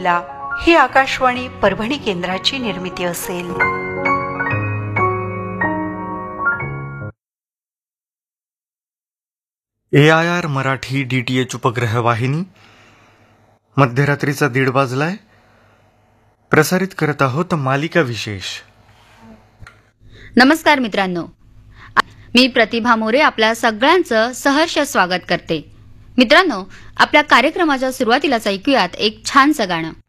महिला ही आकाशवाणी परभणी केंद्राची निर्मिती असेल. AIR मराठी DTH उपग्रह वाहिनी. मध्यरात्रीचा 1:30 वाजलाय. प्रसारित करत आहोत मालिका विशेष. नमस्कार मित्रांनो, मी प्रतिभा मोरे आपल्या सगळ्यांचं सहर्ष स्वागत करते. मित्रांनो, आपल्या कार्यक्रमाच्या सुरुवातीलाच ऐकूयात एक छानसं गाणं.